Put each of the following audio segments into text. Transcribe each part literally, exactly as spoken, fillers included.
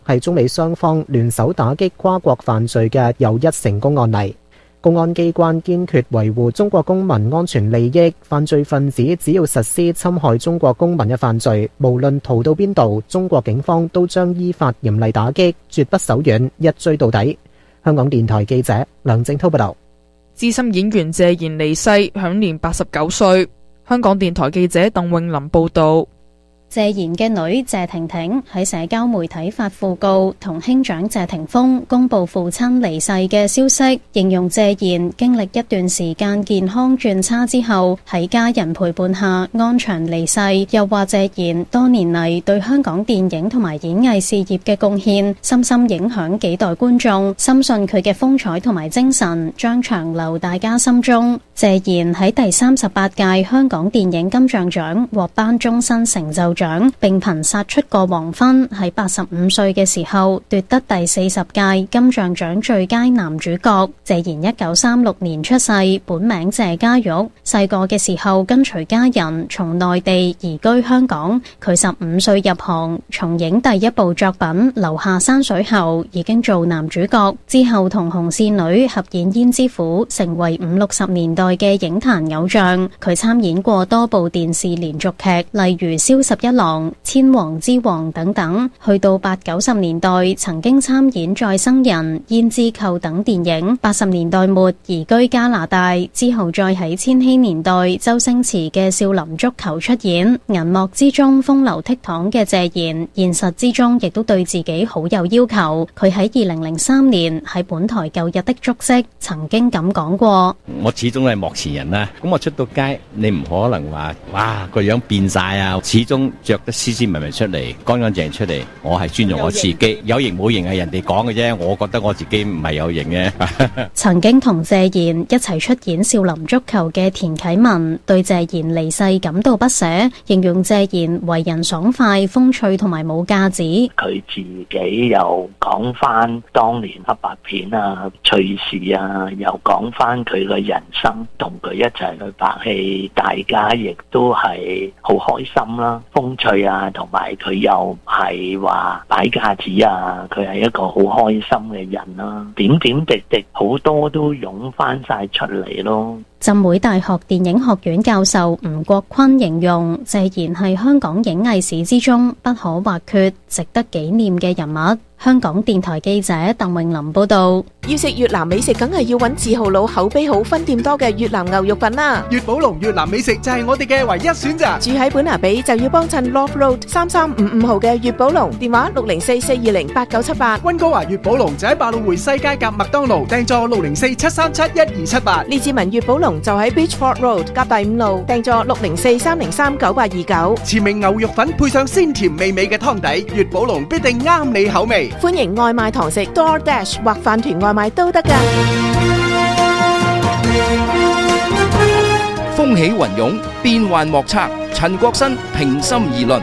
係中美雙方聯手打擊跨國犯罪嘅又一成功案例。公安機關堅決維護中國公民安全利益，犯罪分子只要實施侵害中國公民嘅犯罪，無論逃到邊度，中國警方都將依法嚴厲打擊，絕不手軟，一追到底。香港電台記者梁正滔報道。 資深演員謝賢離世，享年八十九歲。香港電台記者鄧詠琳報道。 謝賢嘅女謝婷婷喺社交媒體發訃告，同兄長謝霆鋒公布父親離世嘅消息，形容謝賢經歷一段時間健康轉差之後，喺家人陪伴下安詳離世。又話謝賢多年嚟對香港電影同埋演藝事業嘅貢獻，深深影響幾代觀眾，深信佢嘅風采同埋精神將長留大家心中。謝賢喺第三十八屆香港電影金像獎獲頒終身成就獎，並憑殺出個黃昏喺八十五歲嘅時候奪得第四十屆金像獎最佳男主角。謝賢一九三六年出世，本名謝家玉。細個嘅時候跟隨家人從內地移居香港。佢十五歲入行，從影第一部作品《留下山水》後已經做男主角，之後同紅線女合演《胭脂虎》，成為五六十年代嘅影壇偶像。佢參演過多部電視連續劇，例如《蕭十一郎》、《千王之王》等等。去到八九十年代，曾經參演《再生人》、《胭脂扣》等電影。八十年代末移居加拿大，之後再喺千禧年代周星馳嘅《少林足球》出演。銀幕之中風流倜儻嘅謝賢，現實之中亦都對自己好有要求。佢喺二零零三年喺本台舊日的足跡曾經咁講過： 我始終係幕前人啦，咁我出到街，你唔可能話哇個樣變晒啊，始終着得斯斯文文出嚟，乾乾淨出嚟。我係尊重我自己，有型冇型係人哋講嘅啫，我覺得我自己唔係有型嘅。 曾經同謝賢一齊出演《少林足球》嘅田啟文對謝賢離世感到不捨，形容謝賢為人爽快、風趣同埋冇架子。 佢自己又講翻當年黑白片啊、趣事啊，又講翻佢嘅人生，同佢一齊去拍戲，大家亦都係好開心啦、風趣啊，同埋佢又係話擺架子啊，佢係一個好開心嘅人啦，點點滴滴好多都湧翻晒出嚟咯。 浸會大學電影學院教授吳國坤形容謝賢係香港影藝史之中不可或缺、值得紀念嘅人物。香港電台記者鄧詠琳報道。 要食越南美食，梗係要揾字號佬、口碑好、分店多嘅越南牛肉粉啦。 粵寶龍越南美食就係我哋嘅唯一選擇。 住喺本拿比就要幫襯 Love Road 三三五五號嘅粵寶龍，電話六零四四二零八九七八。 溫哥華粵寶龍就喺百老匯西街夾麥當勞，訂座六零四七三七一二七八。 列治文粵寶龍就喺 Beachford Road 夾第五路，訂座六零四三零三九八二九。 前明牛肉粉配上鮮甜美味嘅湯底，粵寶龍必定啱你口味。 歡迎外賣堂食 DoorDash 或飯團外賣都得㗎。 風起雲湧，變幻莫測。陳國新平心而論。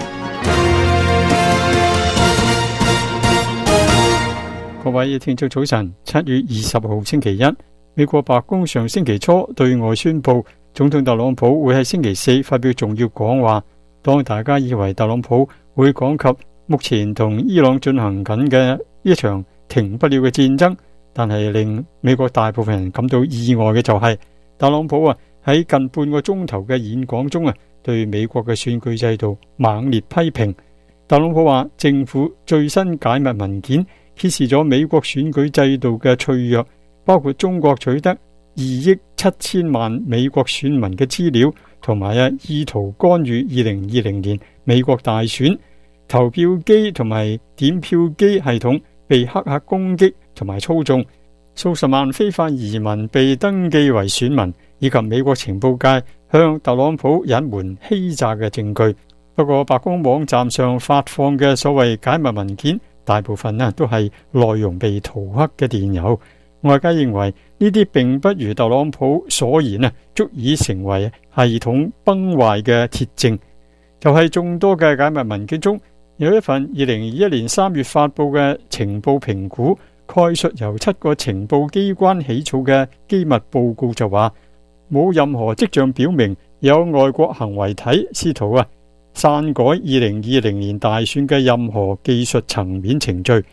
各位聽眾早晨，七月二十號星期一，美國白宮上星期初對外宣布，總統特朗普會喺星期四發表重要講話。當大家以為特朗普會講及目前同伊朗進行緊嘅一場停不了嘅戰爭，但係令美國大部分人感到意外嘅就係、是、特朗普啊喺近半個鐘頭嘅演講中啊，對美國嘅選舉制度猛烈批評。特朗普話政府最新解密文件揭示咗美國選舉制度嘅脆弱，包括中國取得二億七千萬美國選民嘅資料，同埋啊意圖干預二零二零年美國大選。投票機同埋點票機系統被黑客攻擊同埋操縱，數十萬非法移民被登記為選民，以及美國情報界向特朗普隱瞞欺詐嘅證據。不過白宮網站上發放嘅所謂解密文件，大部分呢都係內容被塗黑嘅電郵。外界認為呢啲並不如特朗普所言啊，足以成為系統崩壞嘅鐵證。就係眾多嘅解密文件中，有一份二零二一年三月發布嘅情報評估，概述由七個情報機關起草嘅機密報告就話，冇任何跡象表明有外國行為體試圖啊篡改二零二零年大選嘅任何技術層面程序，